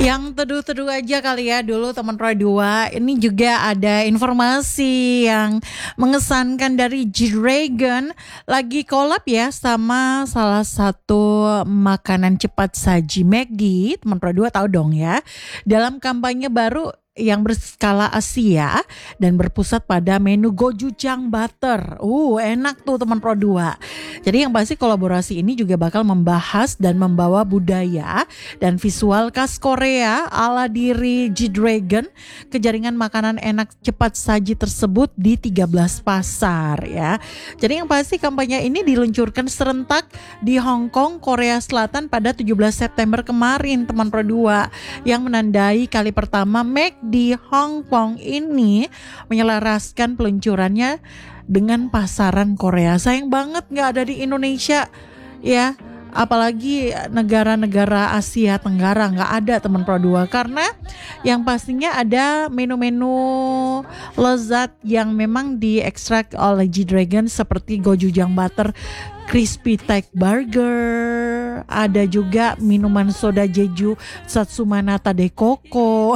Yang teduh-teduh aja kali ya dulu teman Roy 2. Ini juga ada informasi yang mengesankan dari G-Dragon lagi collab ya sama salah satu makanan cepat saji McD. Teman Roy 2 tahu dong ya. Dalam kampanye baru yang berskala Asia dan berpusat pada menu gochujang butter. Enak tuh teman Pro 2. Jadi yang pasti kolaborasi ini juga bakal membahas dan membawa budaya dan visual khas Korea ala diri G-Dragon ke jaringan makanan enak cepat saji tersebut di 13 pasar ya. Jadi yang pasti kampanye ini diluncurkan serentak di Hong Kong, Korea Selatan pada 17 September kemarin teman Pro 2 yang menandai kali pertama di Hong Kong ini menyelaraskan peluncurannya dengan pasaran Korea. Sayang banget nggak ada di Indonesia ya, apalagi negara-negara Asia Tenggara nggak ada teman Pro 2 karena yang pastinya ada menu-menu lezat yang memang diekstrak oleh G-Dragon seperti gochujang butter, crispy steak burger, ada juga minuman soda Jeju Satsuma Nata de Coco.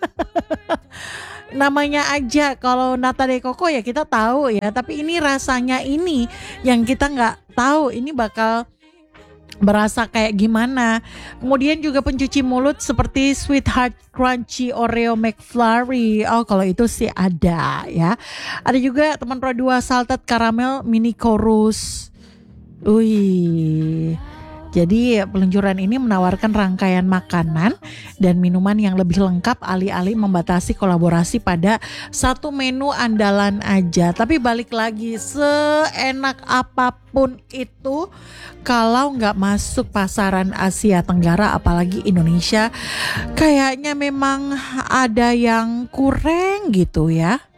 Namanya aja kalau nata de coco ya kita tahu ya, tapi ini rasanya ini yang kita nggak tahu ini bakal berasa kayak gimana. Kemudian juga pencuci mulut seperti Sweetheart Crunchy Oreo McFlurry. Kalau itu sih ada ya. Ada juga teman Pro 2 Salted Caramel Mini Chorus. Jadi peluncuran ini menawarkan rangkaian makanan dan minuman yang lebih lengkap alih-alih membatasi kolaborasi pada satu menu andalan aja. Tapi balik lagi, seenak apapun itu kalau nggak masuk pasaran Asia Tenggara apalagi Indonesia, kayaknya memang ada yang kurang gitu ya.